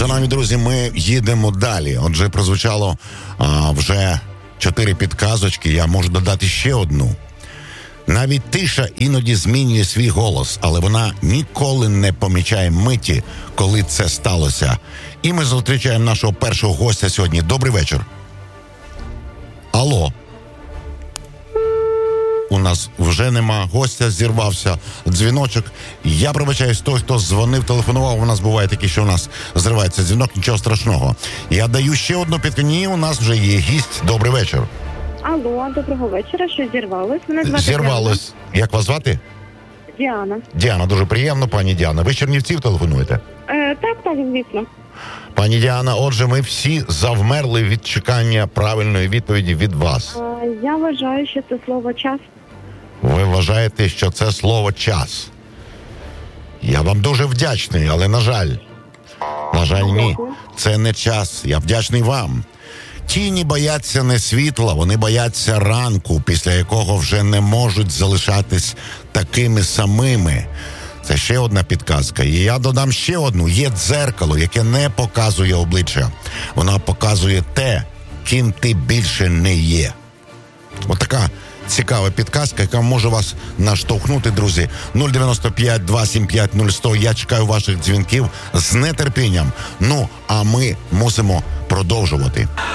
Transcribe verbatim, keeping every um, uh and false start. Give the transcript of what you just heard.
Шановні друзі, ми їдемо далі. Отже, прозвучало а, вже чотири підказочки, я можу додати ще одну. Навіть тиша іноді змінює свій голос, але вона ніколи не помічає миті, коли це сталося. І ми зустрічаємо нашого першого гостя сьогодні. Добрий вечір. Алло. У нас вже нема гостя, зірвався дзвіночок. Я пробачаюсь, той, хто дзвонив, телефонував, у нас буває такі, що у нас зривається дзвінок, нічого страшного. Я даю ще одну підкані, у нас вже є гість. Добрий вечір. Алло, доброго вечора, що зірвалось? Мене звати Зірвалось. Як вас звати? Діана. Діана, дуже приємно, пані Діана. Ви з Чернівців телефонуєте? Е, так, так, звісно. Пані Діана, отже, ми всі завмерли від чекання правильної відповіді від вас. Е, я вважаю, що це слово час. Ви вважаєте, що це слово «час». Я вам дуже вдячний, але, на жаль, на жаль, ні. Це не час. Я вдячний вам. Тіні бояться не світла, вони бояться ранку, після якого вже не можуть залишатись такими самими. Це ще одна підказка. І я додам ще одну. Є дзеркало, яке не показує обличчя. Воно показує те, ким ти більше не є. От така цікава підказка, яка може вас наштовхнути, друзі. нуль дев'яносто п'ять два сім п'ять нуль сто. Я чекаю ваших дзвінків з нетерпінням. Ну, а ми мусимо продовжувати.